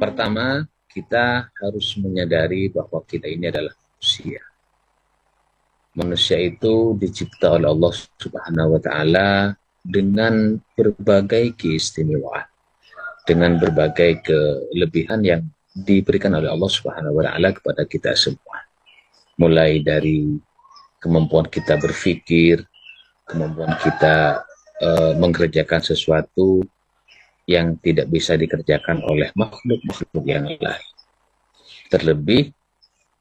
Pertama, kita harus menyadari bahwa kita ini adalah manusia. Manusia itu dicipta oleh Allah Subhanahu wa Ta'ala dengan berbagai keistimewaan, dengan berbagai kelebihan yang diberikan oleh Allah Subhanahu wa Ta'ala kepada kita semua. Mulai dari kemampuan kita berpikir, kemampuan kita mengerjakan sesuatu yang tidak bisa dikerjakan oleh makhluk-makhluk yang lain. Terlebih